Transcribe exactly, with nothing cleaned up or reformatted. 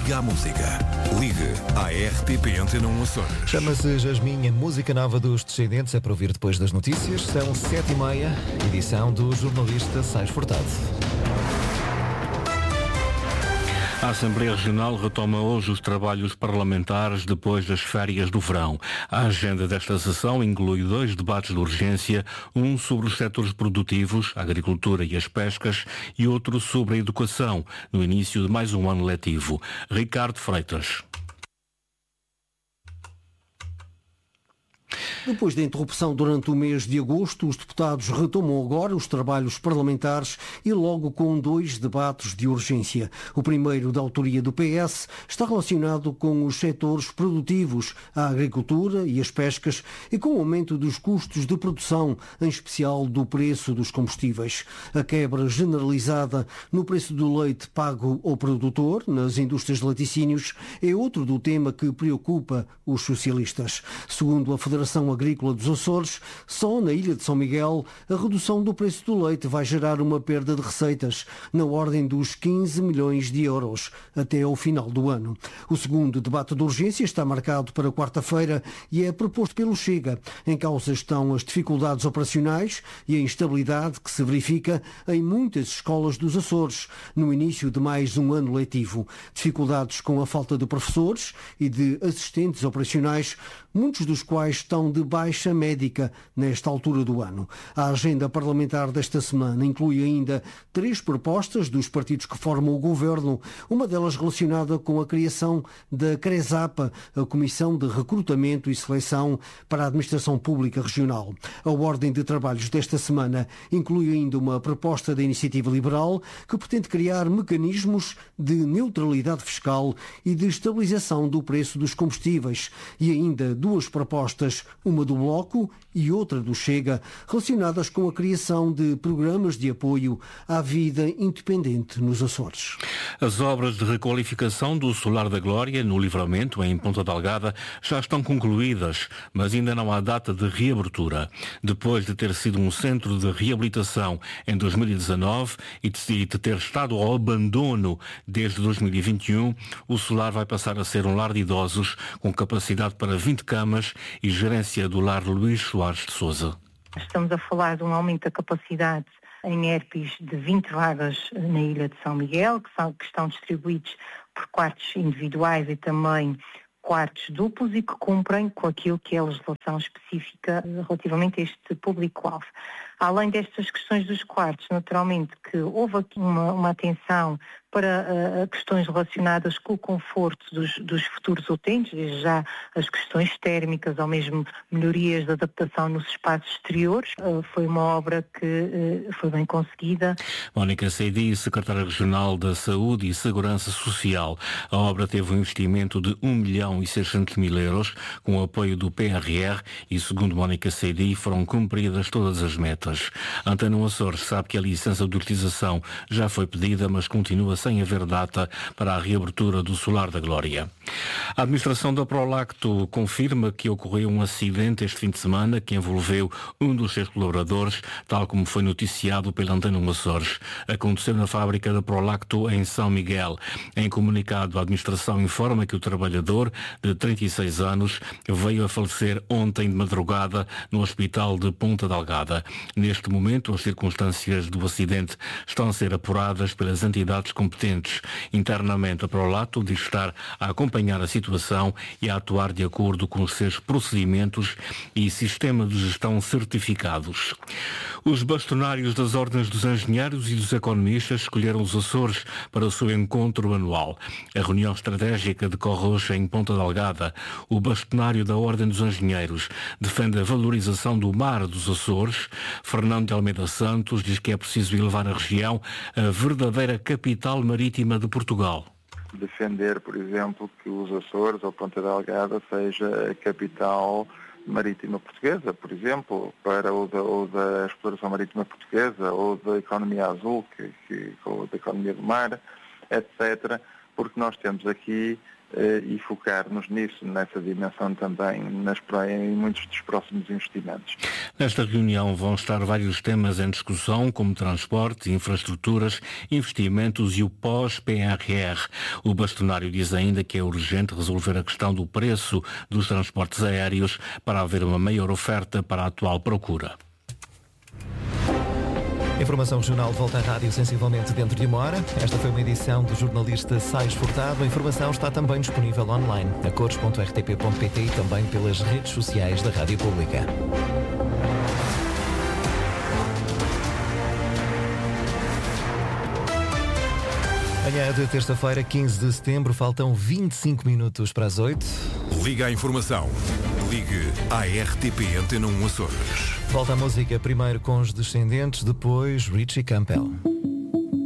Liga à música. Ligue à R T P Antena um Açores. Chama-se Jasmim, a música nova dos Descendentes, é para ouvir depois das notícias. São sete e meia, edição do jornalista Sais Furtado. A Assembleia Regional retoma hoje os trabalhos parlamentares depois das férias do verão. A agenda desta sessão inclui dois debates de urgência, um sobre os setores produtivos, a agricultura e as pescas, e outro sobre a educação, no início de mais um ano letivo. Ricardo Freitas. Depois da interrupção durante o mês de agosto, os deputados retomam agora os trabalhos parlamentares e logo com dois debates de urgência. O primeiro, da autoria do P S, está relacionado com os setores produtivos, a agricultura e as pescas, e com o aumento dos custos de produção, em especial do preço dos combustíveis. A quebra generalizada no preço do leite pago ao produtor, nas indústrias de laticínios, é outro do tema que preocupa os socialistas. Segundo a Federação Agrícola dos Açores, só na Ilha de São Miguel a redução do preço do leite vai gerar uma perda de receitas na ordem dos quinze milhões de euros até ao final do ano. O segundo debate de urgência está marcado para quarta-feira e é proposto pelo Chega. Em causa estão as dificuldades operacionais e a instabilidade que se verifica em muitas escolas dos Açores no início de mais um ano letivo. Dificuldades com a falta de professores e de assistentes operacionais, muitos dos quais estão de baixa médica nesta altura do ano. A agenda parlamentar desta semana inclui ainda três propostas dos partidos que formam o governo, uma delas relacionada com a criação da CRESAPA, a Comissão de Recrutamento e Seleção para a Administração Pública Regional. A ordem de trabalhos desta semana inclui ainda uma proposta da Iniciativa Liberal que pretende criar mecanismos de neutralidade fiscal e de estabilização do preço dos combustíveis e ainda duas propostas, uma do Bloco e outra do Chega, relacionadas com a criação de programas de apoio à vida independente nos Açores. As obras de requalificação do Solar da Glória, no Livramento, em Ponta Delgada, já estão concluídas, mas ainda não há data de reabertura. Depois de ter sido um centro de reabilitação em dois mil e dezanove e de ter estado ao abandono desde dois mil e vinte e um, o Solar vai passar a ser um lar de idosos com capacidade para vinte camas e gerência do lar Luís Soares de Sousa. Estamos a falar de um aumento da capacidade em E R P s de vinte vagas na Ilha de São Miguel, que, são, que estão distribuídos por quartos individuais e também quartos duplos e que cumprem com aquilo que é a legislação específica relativamente a este público-alvo. Além destas questões dos quartos, naturalmente que houve aqui uma, uma atenção para uh, questões relacionadas com o conforto dos, dos futuros utentes, desde já as questões térmicas ou mesmo melhorias de adaptação nos espaços exteriores. Uh, foi uma obra que uh, foi bem conseguida. Mónica Seidi, secretária regional da Saúde e Segurança Social. A obra teve um investimento de um milhão e seiscentos mil euros, com o apoio do P R R e, segundo Mónica Seidi, foram cumpridas todas as metas. A Antena um Açores sabe que a licença de utilização já foi pedida, mas continua sem haver data para a reabertura do Solar da Glória. A administração da Prolacto confirma que ocorreu um acidente este fim de semana que envolveu um dos seus colaboradores, tal como foi noticiado pela Antena um Açores. Aconteceu na fábrica da Prolacto em São Miguel. Em comunicado, a administração informa que o trabalhador, de trinta e seis anos, veio a falecer ontem de madrugada no hospital de Ponta Delgada. Neste momento, as circunstâncias do acidente estão a ser apuradas pelas entidades competentes. Internamente, a Prolacto diz estar a acompanhar a situação e a atuar de acordo com os seus procedimentos e sistema de gestão certificados. Os bastonários das Ordens dos Engenheiros e dos Economistas escolheram os Açores para o seu encontro anual. A reunião estratégica decorre hoje em Ponta Delgada. O bastonário da Ordem dos Engenheiros defende a valorização do mar dos Açores. Fernando de Almeida Santos diz que é preciso elevar a região a verdadeira capital marítima de Portugal. Defender, por exemplo, que os Açores ou Ponta Delgada seja a capital marítima portuguesa, por exemplo, para o da, ou da exploração marítima portuguesa, ou da economia azul, que, que, ou da economia do mar, etcétera, porque nós temos aqui e focar-nos nisso, nessa dimensão também, nas, em muitos dos próximos investimentos. Nesta reunião vão estar vários temas em discussão, como transporte, infraestruturas, investimentos e o pós-P R R. O bastonário diz ainda que é urgente resolver a questão do preço dos transportes aéreos para haver uma maior oferta para a atual procura. Informação regional volta à rádio sensivelmente dentro de uma hora. Esta foi uma edição do jornalista Sais Furtado. A informação está também disponível online, a cores ponto r t p ponto p t e também pelas redes sociais da Rádio Pública. Manhã de terça-feira, quinze de setembro, faltam vinte e cinco minutos para as oito. Liga à informação. Ligue à R T P Antena um Açores. Volta a música, primeiro com os Descendentes, depois Richie Campbell.